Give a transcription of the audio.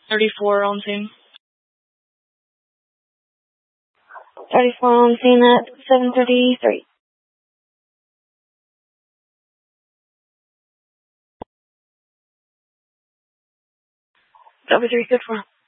34 on scene. 34 on scene at 7:33. W3, good for